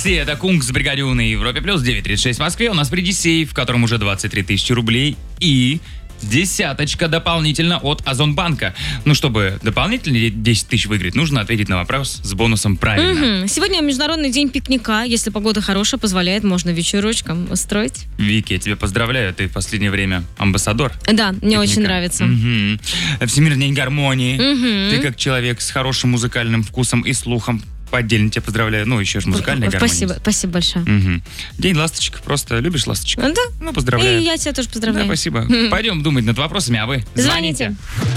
Это Кунгс, Бригадюн и Европе Плюс, 9:36 в Москве. У нас впереди сейф, в котором уже 23 тысячи рублей и десяточка дополнительно от Озонбанка. Ну, чтобы дополнительно 10 тысяч выиграть, нужно ответить на вопрос с бонусом правильно. Сегодня Международный день пикника. Если погода хорошая, позволяет, можно вечерочком устроить. Вики, я тебя поздравляю, ты в последнее время амбассадор. Да, мне пикника. очень нравится. Всемирный день гармонии. Ты как человек с хорошим музыкальным вкусом и слухом. Отдельно тебя поздравляю. Ну, еще же музыкальная гармония. Спасибо большое. День ласточек. Просто любишь ласточек? Да. Ну, поздравляю. И я тебя тоже поздравляю. Да, спасибо. Пойдем думать над вопросами, а вы Звоните.